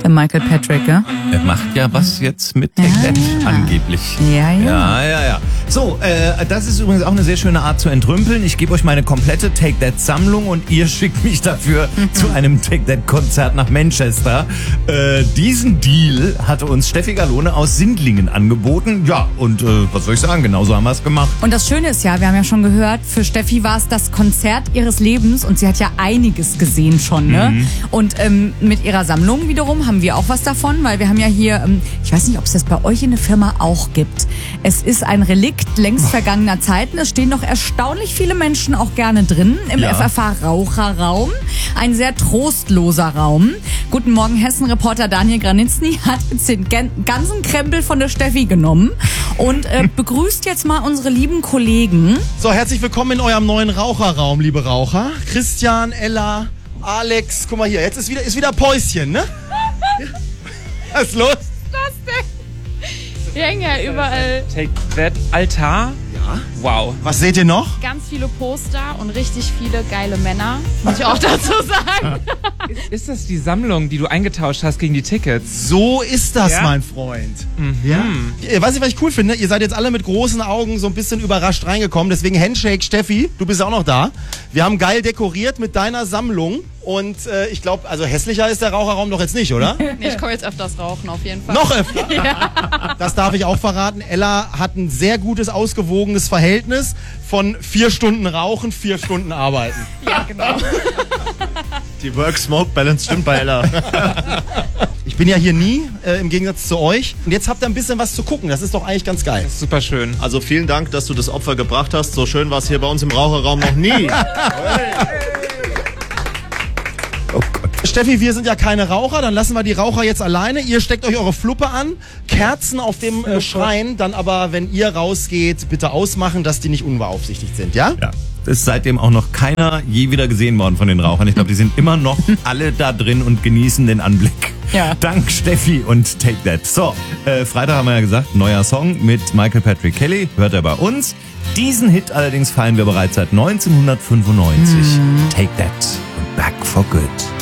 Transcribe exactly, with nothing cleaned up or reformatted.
der Michael Patrick, ja? Er macht ja was jetzt mit Take Ja, That, ja. angeblich. Ja, ja. Ja, ja, ja. So, äh, das ist übrigens auch eine sehr schöne Art zu entrümpeln. Ich gebe euch meine komplette Take That Sammlung und ihr schickt mich dafür zu einem Take That Konzert nach Manchester. Äh, diesen Deal hatte uns Steffi Galone aus Sindlingen angeboten. Ja, und äh, was soll ich sagen, genauso haben wir es gemacht. Und das Schöne ist ja, wir haben ja schon gehört, für Steffi war es das Konzert ihres Lebens und sie hat ja einiges gesehen schon, ne? Mhm. Und ähm, mit ihrer Sammlung wiederum haben wir auch was davon, weil wir haben ja hier, ähm, ich weiß nicht, ob es das bei euch in der Firma auch gibt. Es ist ein Relikt längst vergangener Zeiten. Es stehen noch erstaunlich viele Menschen auch gerne drin im Ja. F F H-Raucherraum. Ein sehr trostloser Raum. Guten Morgen, Hessen-Reporter Daniel Granitzny hat jetzt den gan- ganzen Krempel von der Steffi genommen und äh, begrüßt jetzt mal unsere lieben Kollegen. So, herzlich willkommen in eurem neuen Raucherraum, liebe Raucher. Christian, Ella, Alex, guck mal hier, jetzt ist wieder, ist wieder Päuschen, ne? Was ist los? Wir hängen ja überall Take That Altar. Ja. Wow. Was seht ihr noch? ganz viele Poster und richtig viele geile Männer, muss ich auch dazu sagen. Ist das die Sammlung, die du eingetauscht hast gegen die Tickets? So ist das, Ja? mein Freund. Mhm. Ja? Äh, Weißt du, was ich cool finde? Ihr seid jetzt alle mit großen Augen so ein bisschen überrascht reingekommen. Deswegen Handshake, Steffi, du bist auch noch da. Wir haben geil dekoriert mit deiner Sammlung. Und äh, ich glaube, also hässlicher ist der Raucherraum doch jetzt nicht, oder? Nee, ich komme jetzt öfters rauchen, auf jeden Fall. Noch öfter. Das darf ich auch verraten. Ella hat ein sehr gutes, ausgewogenes Verhältnis von vier Stunden Rauchen, vier Stunden Arbeiten. Ja, genau. Die Work-Smoke-Balance stimmt bei Ella. Ich bin ja hier nie, äh, im Gegensatz zu euch. Und jetzt habt ihr ein bisschen was zu gucken. Das ist doch eigentlich ganz geil. Super schön. Also vielen Dank, dass du das Opfer gebracht hast. So schön war es hier bei uns im Raucherraum noch nie. Oh Gott. Steffi, wir sind ja keine Raucher, dann lassen wir die Raucher jetzt alleine. Ihr steckt euch eure Fluppe an, Kerzen auf dem äh, Schrein, dann aber, wenn ihr rausgeht, bitte ausmachen, dass die nicht unbeaufsichtigt sind, ja? Ja. Ist seitdem auch noch keiner je wieder gesehen worden von den Rauchern. Ich glaube, die sind immer noch alle da drin und genießen den Anblick. Ja. Dank Steffi und Take That. So, äh, Freitag haben wir ja gesagt, neuer Song mit Michael Patrick Kelly. Hört er bei uns. Diesen Hit allerdings feiern wir bereits seit neunzehnhundertfünfundneunzig. Take That und Back for Good.